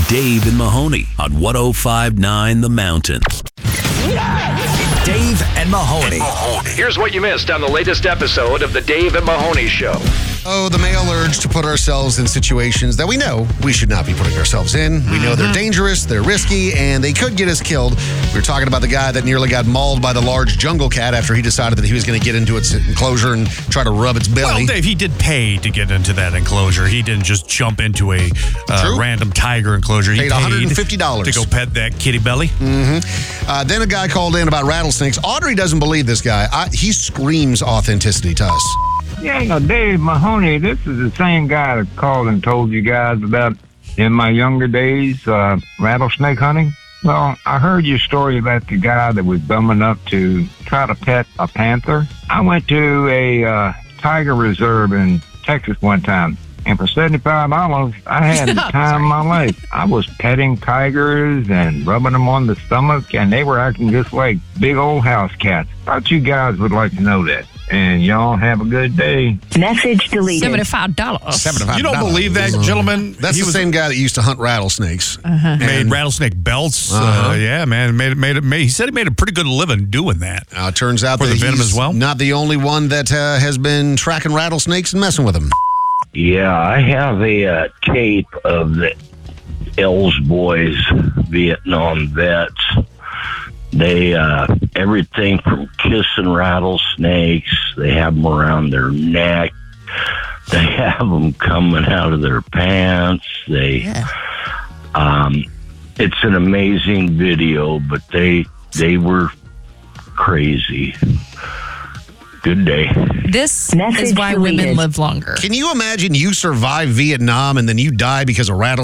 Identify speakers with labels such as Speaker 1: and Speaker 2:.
Speaker 1: Dave and Mahoney on 105.9 The Mountain.
Speaker 2: Dave and Mahoney.
Speaker 3: Here's what you missed on the latest episode of the Dave and Mahoney Show.
Speaker 4: Oh, the male urge to put ourselves in situations that we know we should not be putting ourselves in. We know they're dangerous, they're risky, and they could get us killed. We were talking about the guy that nearly got mauled by the large jungle cat after he decided that he was going to get into its enclosure and try to rub its belly.
Speaker 5: Well, Dave, he did pay to get into that enclosure. He didn't just jump into a random tiger enclosure. He
Speaker 4: paid $150
Speaker 5: to go pet that kitty belly.
Speaker 4: Then a guy called in about rattlesnakes. Audrey doesn't believe this guy. He screams authenticity to us.
Speaker 6: Yeah, Dave Mahoney, this is the same guy that called and told you guys about in my younger days, rattlesnake hunting. Well, I heard your story about the guy that was bumming up to try to pet a panther. I went to a tiger reserve in Texas one time, and for $75, I had the time of my life. I was petting tigers and rubbing them on the stomach, and they were acting just like big old house cats. Thought you guys would like to know that. And y'all have a good day.
Speaker 7: Message deleted.
Speaker 5: $75. You don't believe that, gentlemen?
Speaker 4: That's the same guy that used to hunt rattlesnakes.
Speaker 5: Made rattlesnake belts. Yeah, man. He said he made a pretty good living doing that.
Speaker 4: Turns out
Speaker 5: for
Speaker 4: that
Speaker 5: the venom
Speaker 4: he's
Speaker 5: as well.
Speaker 4: Not the only one that has been tracking rattlesnakes and messing with them.
Speaker 8: Yeah, I have a tape of the Els Boys Vietnam vets. They, everything from kissing rattlesnakes, they have them around their neck, they have them coming out of their pants, it's an amazing video, but they were crazy. Good day.
Speaker 9: This is why women live longer.
Speaker 4: Can you imagine you survive Vietnam and then you die because of rattlesnakes?